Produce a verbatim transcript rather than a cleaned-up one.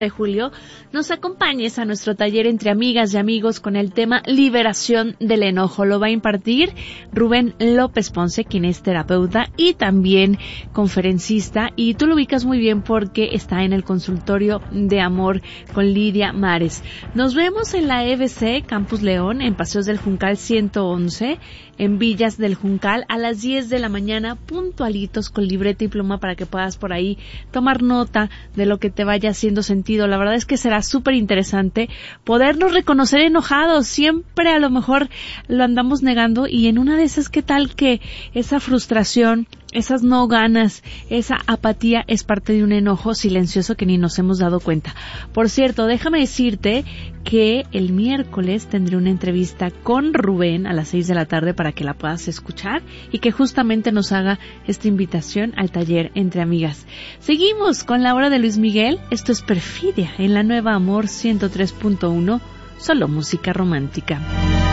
de julio, nos acompañes a nuestro taller entre amigas y amigos con el tema Liberación del Enojo. Lo va a impartir Rubén López Ponce, quien es terapeuta y también conferencista, y tú lo ubicas muy bien porque está en el consultorio de amor con Lidia Mares. Nos vemos en la E B C Campus León, en Paseos del Juncal ciento once, en Villas del Juncal, a las diez de la mañana, puntualitos, con libreta y pluma para que puedas por ahí tomar nota de lo que te vaya haciendo sentido. La verdad es que será súper interesante podernos reconocer enojados. Siempre a lo mejor lo andamos negando, y en una de esas, ¿qué tal que esa frustración, esas no ganas, esa apatía es parte de un enojo silencioso que ni nos hemos dado cuenta? Por cierto, déjame decirte que el miércoles tendré una entrevista con Rubén a las seis de la tarde para que la puedas escuchar y que justamente nos haga esta invitación al taller entre amigas. Seguimos con la hora de Luis Miguel. Esto es Perfidia en la Nueva Amor ciento tres punto uno, solo música romántica.